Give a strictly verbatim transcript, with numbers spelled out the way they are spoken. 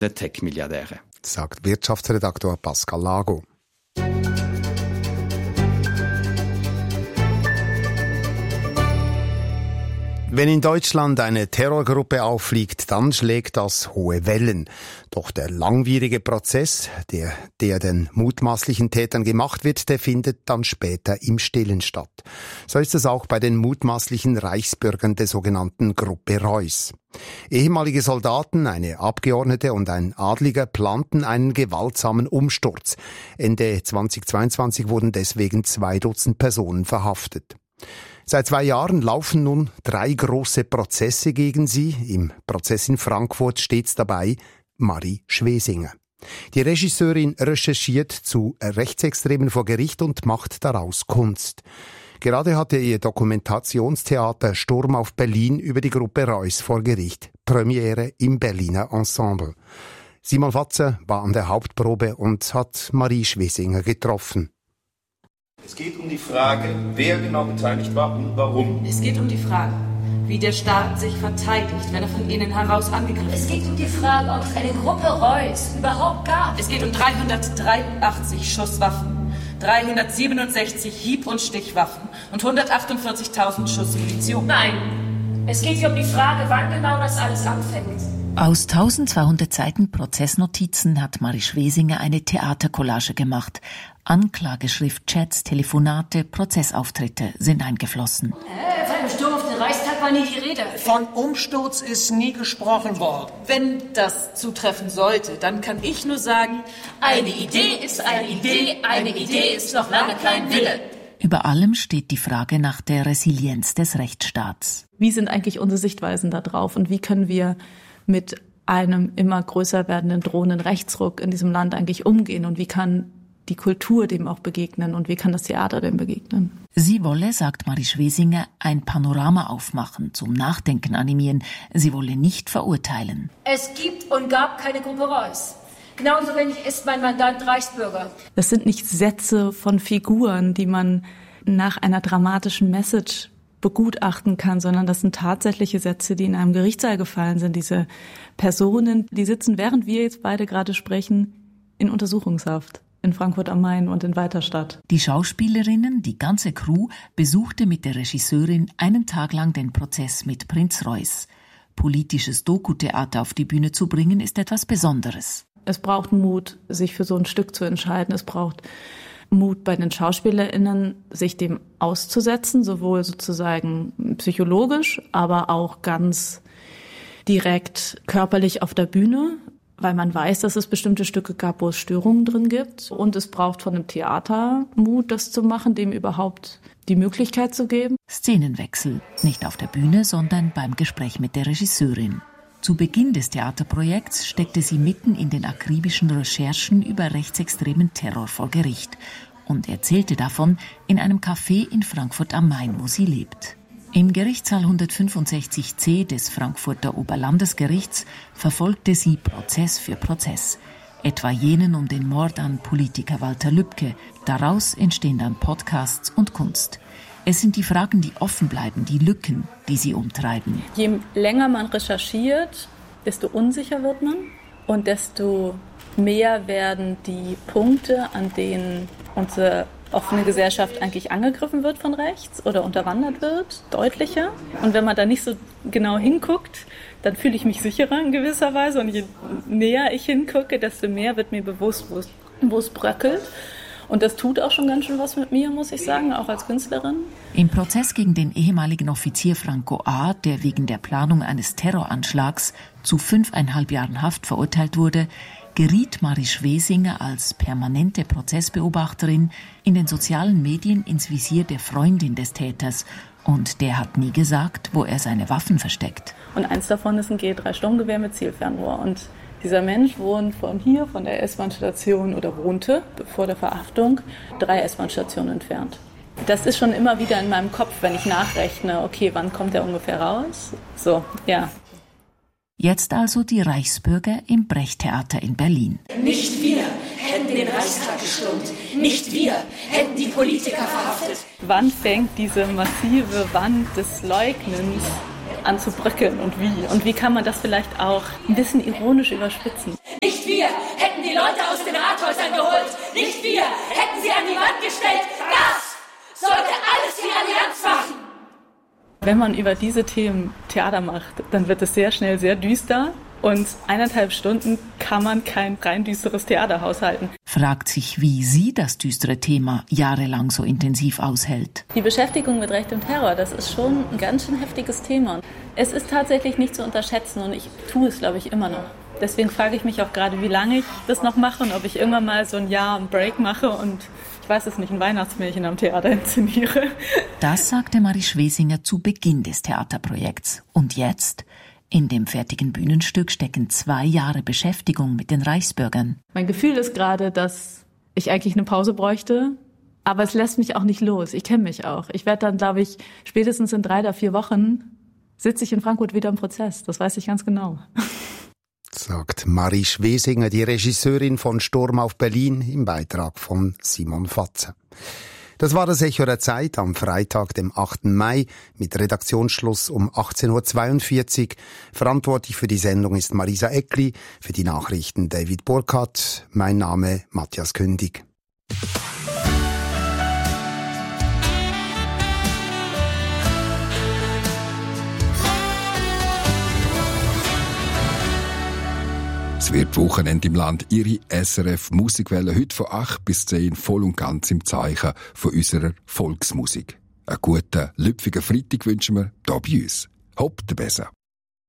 der Tech-Milliardäre. Sagt Wirtschaftsredaktor Pascal Lago. Wenn in Deutschland eine Terrorgruppe auffliegt, dann schlägt das hohe Wellen. Doch der langwierige Prozess, der, der den mutmaßlichen Tätern gemacht wird, der findet dann später im Stillen statt. So ist es auch bei den mutmaßlichen Reichsbürgern der sogenannten Gruppe Reuss. Ehemalige Soldaten, eine Abgeordnete und ein Adliger planten einen gewaltsamen Umsturz. Ende zweitausendzweiundzwanzig wurden deswegen zwei Dutzend Personen verhaftet. Seit zwei Jahren laufen nun drei große Prozesse gegen sie. Im Prozess in Frankfurt steht's dabei Marie Schwesinger. Die Regisseurin recherchiert zu Rechtsextremen vor Gericht und macht daraus Kunst. Gerade hatte ihr Dokumentationstheater Sturm auf Berlin über die Gruppe Reuss vor Gericht Premiere im Berliner Ensemble. Simon Fatzer war an der Hauptprobe und hat Marie Schwesinger getroffen. Es geht um die Frage, wer genau beteiligt war und warum. Es geht um die Frage, wie der Staat sich verteidigt, wenn er von innen heraus angegriffen wird. Es geht um die Frage, ob es eine Gruppe Reuss überhaupt gab. Es geht um dreihundertdreiundachtzig Schusswaffen, dreihundertsiebenundsechzig Hieb- und Stichwaffen und hundertachtundvierzigtausend Schuss Munition. Nein, es geht hier um die Frage, wann genau das alles anfängt. Aus eintausendzweihundert Seiten Prozessnotizen hat Marie Schwesinger eine Theatercollage gemacht. Anklageschrift, Chats, Telefonate, Prozessauftritte sind eingeflossen. Äh, von einem Sturm auf den Reichstag war nie die Rede. Von Umsturz ist nie gesprochen worden. Wenn das zutreffen sollte, dann kann ich nur sagen, eine Idee ist eine Idee, eine Idee ist noch lange kein Wille. Über allem steht die Frage nach der Resilienz des Rechtsstaats. Wie sind eigentlich unsere Sichtweisen da drauf und wie können wir mit einem immer größer werdenden drohenden Rechtsruck in diesem Land eigentlich umgehen und wie kann die Kultur dem auch begegnen und wie kann das Theater dem begegnen? Sie wolle, sagt Marie Schwesinger, ein Panorama aufmachen, zum Nachdenken animieren. Sie wolle nicht verurteilen. Es gibt und gab keine Gruppe Reuss. Genauso wenig ist mein Mandant Reichsbürger. Das sind nicht Sätze von Figuren, die man nach einer dramatischen Message begutachten kann, sondern das sind tatsächliche Sätze, die in einem Gerichtssaal gefallen sind. Diese Personen, die sitzen, während wir jetzt beide gerade sprechen, in Untersuchungshaft in Frankfurt am Main und in Weiterstadt. Die Schauspielerinnen, die ganze Crew, besuchte mit der Regisseurin einen Tag lang den Prozess mit Prinz Reuss. Politisches Doku-Theater auf die Bühne zu bringen, ist etwas Besonderes. Es braucht Mut, sich für so ein Stück zu entscheiden. Es braucht Mut bei den SchauspielerInnen, sich dem auszusetzen, sowohl sozusagen psychologisch, aber auch ganz direkt körperlich auf der Bühne, weil man weiß, dass es bestimmte Stücke gab, wo es Störungen drin gibt. Und es braucht von einem Theater Mut, das zu machen, dem überhaupt die Möglichkeit zu geben. Szenenwechsel, nicht auf der Bühne, sondern beim Gespräch mit der Regisseurin. Zu Beginn des Theaterprojekts steckte sie mitten in den akribischen Recherchen über rechtsextremen Terror vor Gericht und erzählte davon in einem Café in Frankfurt am Main, wo sie lebt. Im Gerichtssaal hundertfünfundsechzig c des Frankfurter Oberlandesgerichts verfolgte sie Prozess für Prozess, etwa jenen um den Mord an Politiker Walter Lübcke. Daraus entstehen dann Podcasts und Kunst. Es sind die Fragen, die offen bleiben, die Lücken, die sie umtreiben. Je länger man recherchiert, desto unsicher wird man und desto mehr werden die Punkte, an denen unsere offene Gesellschaft eigentlich angegriffen wird von rechts oder unterwandert wird, deutlicher. Und wenn man da nicht so genau hinguckt, dann fühle ich mich sicherer in gewisser Weise. Und je näher ich hingucke, desto mehr wird mir bewusst, wo es, wo es bröckelt. Und das tut auch schon ganz schön was mit mir, muss ich sagen, auch als Künstlerin. Im Prozess gegen den ehemaligen Offizier Franco A., der wegen der Planung eines Terroranschlags zu fünfeinhalb Jahren Haft verurteilt wurde, geriet Marie Schwesinger als permanente Prozessbeobachterin in den sozialen Medien ins Visier der Freundin des Täters. Und der hat nie gesagt, wo er seine Waffen versteckt. Und eins davon ist ein G drei Sturmgewehr mit Zielfernrohr. Und dieser Mensch wohnt von hier, von der S-Bahn-Station oder wohnte vor der Verhaftung drei S-Bahn-Stationen entfernt. Das ist schon immer wieder in meinem Kopf, wenn ich nachrechne, okay, wann kommt er ungefähr raus? So, ja. Jetzt also die Reichsbürger im Brecht-Theater in Berlin. Nicht wir hätten den Reichstag gestürmt. Nicht wir hätten die Politiker verhaftet. Wann fängt diese massive Wand des Leugnens anzubröckeln und wie. Und wie kann man das vielleicht auch ein bisschen ironisch überspitzen. Nicht wir hätten die Leute aus den Rathäusern geholt. Nicht wir hätten sie an die Wand gestellt. Das sollte alles die Allianz machen. Wenn man über diese Themen Theater macht, dann wird es sehr schnell sehr düster. Und eineinhalb Stunden kann man kein rein düsteres Theater haushalten. Fragt sich, wie sie das düstere Thema jahrelang so intensiv aushält. Die Beschäftigung mit Recht und Terror, das ist schon ein ganz schön heftiges Thema. Es ist tatsächlich nicht zu unterschätzen und ich tue es, glaube ich, immer noch. Deswegen frage ich mich auch gerade, wie lange ich das noch mache und ob ich irgendwann mal so ein Jahr einen Break mache und, ich weiß es nicht, ein Weihnachtsmärchen am Theater inszeniere. Das sagte Marie Schwesinger zu Beginn des Theaterprojekts. Und jetzt? In dem fertigen Bühnenstück stecken zwei Jahre Beschäftigung mit den Reichsbürgern. Mein Gefühl ist gerade, dass ich eigentlich eine Pause bräuchte, aber es lässt mich auch nicht los. Ich kenne mich auch. Ich werde dann, glaube ich, spätestens in drei oder vier Wochen sitze ich in Frankfurt wieder im Prozess. Das weiß ich ganz genau. Sagt Marie Schwesinger, die Regisseurin von Sturm auf Berlin, im Beitrag von Simon Fatze. Das war das Echo der Zeit am Freitag, dem achten Mai, mit Redaktionsschluss um achtzehn Uhr zweiundvierzig. Verantwortlich für die Sendung ist Marisa Eckli, für die Nachrichten David Burkhardt. Mein Name Matthias Kündig. Es wird Wochenende im Land. Ihre S R F Musikwelle heute von acht bis zehn voll und ganz im Zeichen von unserer Volksmusik. Einen guten, lüpfigen Freitag wünschen wir hier bei uns. Hopp, der Besa.